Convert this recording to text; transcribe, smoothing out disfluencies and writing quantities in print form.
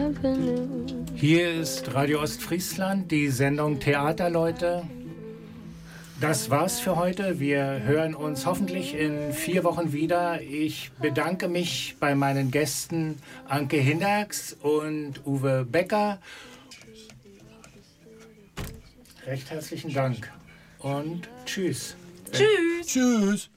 Hier ist Radio Ostfriesland, die Sendung Theaterleute. Das war's für heute. Wir hören uns hoffentlich in 4 Wochen wieder. Ich bedanke mich bei meinen Gästen Anke Hinderks und Uwe Becker. Recht herzlichen Dank und tschüss. Tschüss. Tschüss.